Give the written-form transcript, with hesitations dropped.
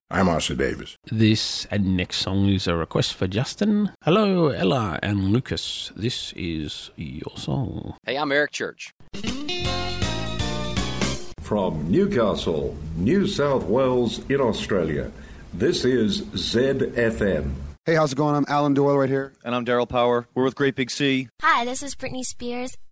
I'm Arthur Davis. This and next song is a request for Justin. Hello, Ella and Lucas. This is your song. Hey, I'm Eric Church. From Newcastle, New South Wales in Australia, this is ZFM. Hey, how's it going? I'm Alan Doyle right here. And I'm Daryl Power. We're with Great Big Sea. Hi, this is Britney Spears.